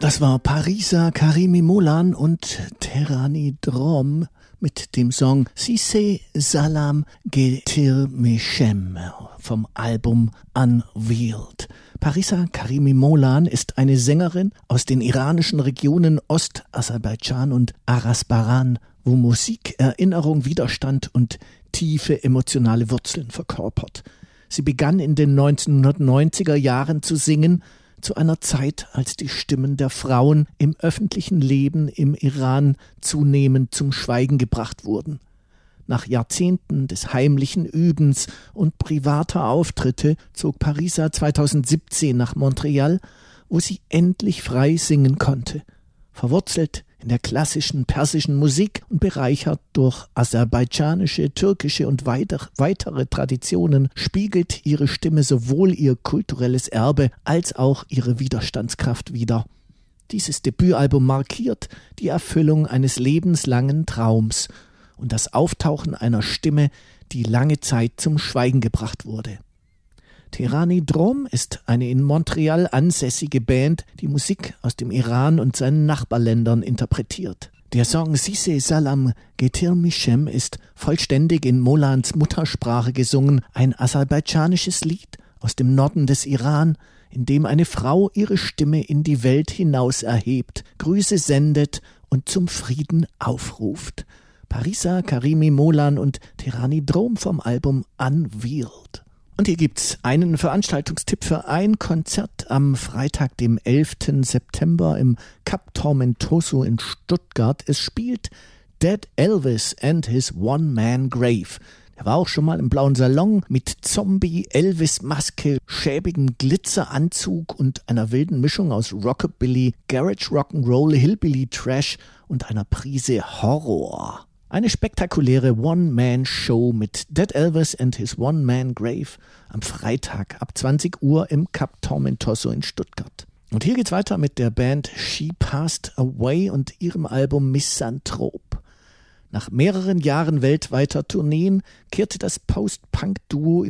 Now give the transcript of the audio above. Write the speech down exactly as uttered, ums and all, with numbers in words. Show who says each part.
Speaker 1: Das war Parisa Karimi Molan und Terani Drom mit dem Song Sise Salam Getir Meshem vom Album Unveiled. Parisa Karimi Molan ist eine Sängerin aus den iranischen Regionen Ost-Aserbaidschan und Arasbaran, wo Musik Erinnerung, Widerstand und tiefe emotionale Wurzeln verkörpert. Sie begann in den neunzehnhundertneunziger Jahren zu singen, zu einer Zeit, als die Stimmen der Frauen im öffentlichen Leben im Iran zunehmend zum Schweigen gebracht wurden. Nach Jahrzehnten des heimlichen Übens und privater Auftritte zog Parisa zweitausendsiebzehn nach Montreal, wo sie endlich frei singen konnte. Verwurzelt in der klassischen persischen Musik und bereichert durch aserbaidschanische, türkische und weiter, weitere Traditionen spiegelt ihre Stimme sowohl ihr kulturelles Erbe als auch ihre Widerstandskraft wider. Dieses Debütalbum markiert die Erfüllung eines lebenslangen Traums und das Auftauchen einer Stimme, die lange Zeit zum Schweigen gebracht wurde. Terani Drom ist eine in Montreal ansässige Band, die Musik aus dem Iran und seinen Nachbarländern interpretiert. Der Song Sise Salam Getir Meshem ist vollständig in Molans Muttersprache gesungen, ein aserbaidschanisches Lied aus dem Norden des Iran, in dem eine Frau ihre Stimme in die Welt hinaus erhebt, Grüße sendet und zum Frieden aufruft. Parisa Karimi Molan und Terani Drom vom Album Unveiled. Und hier gibt's einen Veranstaltungstipp für ein Konzert am Freitag, dem elften September im Cup Tormentoso in Stuttgart. Es spielt Dead Elvis and his One-Man Grave. Er war auch schon mal im Blauen Salon mit Zombie-Elvis-Maske, schäbigem Glitzeranzug und einer wilden Mischung aus Rockabilly, Garage Rock'n'Roll, Hillbilly Trash und einer Prise Horror. Eine spektakuläre One-Man-Show mit Dead Elvis and his One-Man Grave am Freitag ab zwanzig Uhr im Cup Tormentoso in Stuttgart. Und hier geht's weiter mit der Band She Passed Away und ihrem Album Misanthrop. Nach mehreren Jahren weltweiter Tourneen kehrte das Post-Punk-Duo